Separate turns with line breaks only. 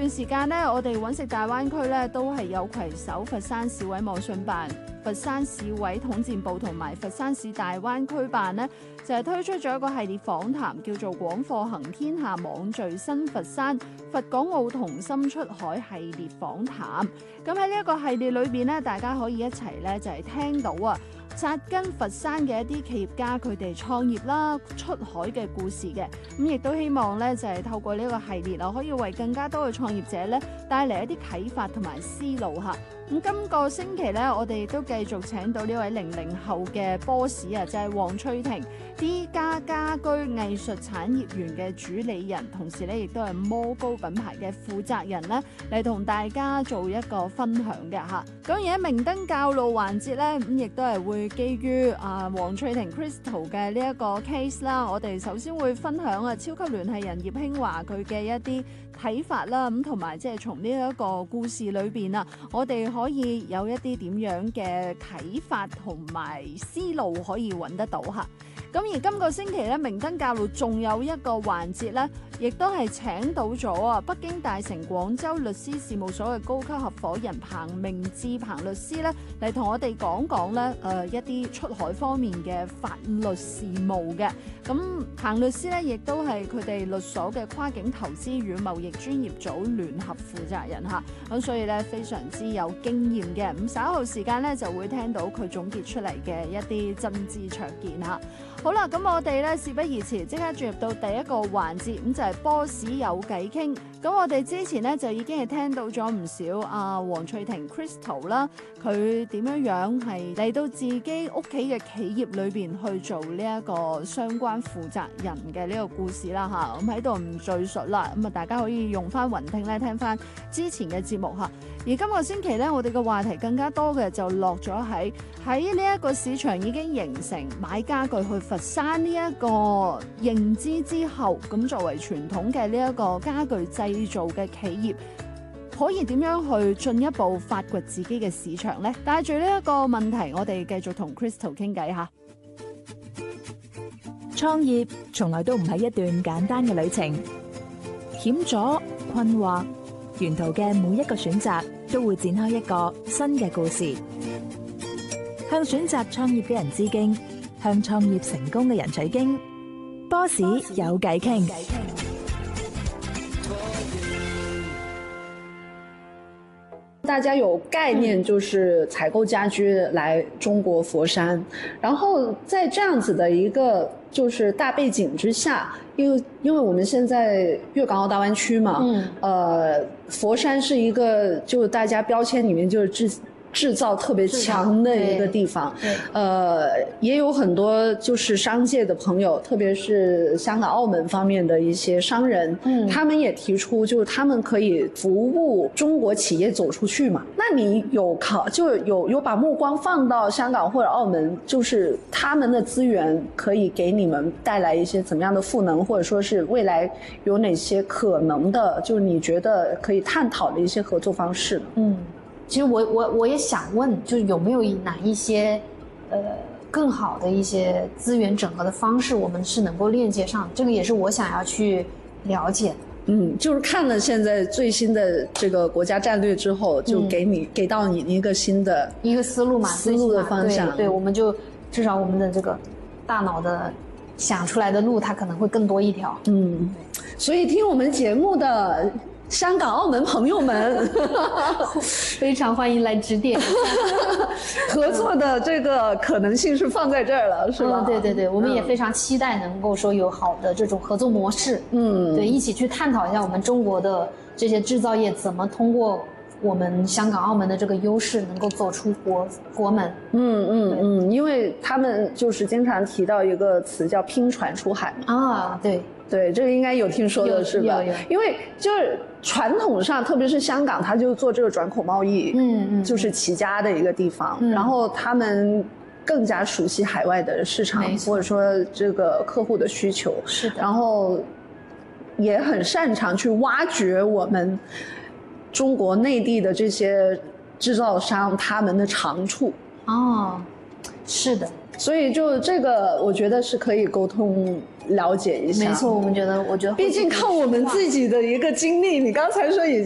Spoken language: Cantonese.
段時間咧，我哋揾食大灣區咧都係有攜手佛山市委網信辦、佛山市委統戰部同埋佛山市大灣區辦呢，就係推出咗一個系列訪談，叫做廣貨行天下網聚新佛山佛港澳同心出海系列訪談。咁喺呢一個系列裏邊咧，大家可以一齊咧就係聽到扎根佛山嘅一啲企業家佢哋創業啦、出海嘅故事嘅，咁亦都希望咧就係透過呢個系列可以為更加多嘅創業者咧帶嚟一啲啟發同埋思路嚇。咁今個星期咧，我哋都繼續請到呢位00後嘅 boss 就係黃翠婷 D+ 家居藝術產業園嘅主理人，同時咧亦都係摩高品牌嘅負責人咧，嚟同大家做一個分享嘅嚇。咁而喺明燈教路環節咧，咁亦都係會基於黃翠婷 Crystal 嘅呢一個 case 啦，我哋首先會分享超級聯繫人葉興華佢嘅一啲睇法啦，咁同埋即係從呢一個故事裏邊我哋可以有一啲點樣嘅啟發同埋思路可以揾得到嚇。咁而今個星期咧，明燈教路仲有一個環節咧，亦都係請到咗北京大成廣州律師事務所嘅高級合夥人彭明志彭律師咧，嚟同我哋講講咧一啲出海方面嘅法律事務嘅。咁彭律師咧，亦都係佢哋律所嘅跨境投資與貿易專業組聯合負責人嚇，咁所以咧非常之有經驗嘅。咁稍後時間咧就會聽到佢總結出嚟嘅一啲真知灼見嚇。好啦，咁我哋咧事不宜遲，即刻進入到第一個環節，咁就係 boss 有偈傾。咁我哋之前咧就已經係聽到咗唔少黃翠婷 Crystal 啦，佢點樣係嚟到自己屋企嘅企業裏邊去做呢一個相關負責人嘅呢個故事啦嚇。咁喺度唔贅述啦，咁大家可以用翻雲聽咧聽翻之前嘅節目嚇。而今個星期咧，我哋嘅話題更加多嘅就落咗喺呢一個市場已經形成買家具去佛山呢一個認知之後，咁作為傳統嘅呢一個家具製造嘅企業，可以點樣去進一步發掘自己嘅市場呢？帶住呢一個問題，我哋繼續同 Crystal 傾偈嚇。
創業從來都唔係一段簡單嘅旅程，險阻、困惑，沿途嘅每一個選擇都會展開一個新嘅故事。向選擇創業嘅人致敬，向創業成功嘅人取經。boss 有偈傾。
大家有概念，就是采购家居来中国佛山，然后在这样子的一个就是大背景之下，因为我们现在粤港澳大湾区嘛，佛山是一个就大家标签里面就是制造特别强的一个地方，也有很多就是商界的朋友，特别是香港澳门方面的一些商人，他们也提出就是他们可以服务中国企业走出去嘛。那你有把目光放到香港或者澳门，就是他们的资源可以给你们带来一些怎么样的赋能，或者说是未来有哪些可能的，就是你觉得可以探讨的一些合作方式呢？
其实我也想问，就是有没有哪一些更好的一些资源整合的方式，我们是能够链接上，这个也是我想要去了解的。
就是看了现在最新的这个国家战略之后，就给到你一个新的
一个思路嘛，
思路的方向。
对，我们就至少我们的这个大脑的想出来的路，它可能会更多一条。
所以听我们节目的香港、澳门朋友们，
非常欢迎来指点。
合作的这个可能性是放在这儿了，是吧？
对，我们也非常期待能够说有好的这种合作模式。对，一起去探讨一下我们中国的这些制造业怎么通过我们香港、澳门的这个优势，能够走出国门。
因为他们就是经常提到一个词叫拼船出海嘛。对，这个应该有听说的是吧？有。因为就是传统上，特别是香港，它就做这个转口贸易，就是起家的一个地方。然后他们更加熟悉海外的市场，或者说这个客户的需求。
是的。
然后也很擅长去挖掘我们中国内地的这些制造商他们的长处。
是的。
所以就这个我觉得是可以沟通了解一下。
没错，我觉得
毕竟靠我们自己的一个经历，你刚才说已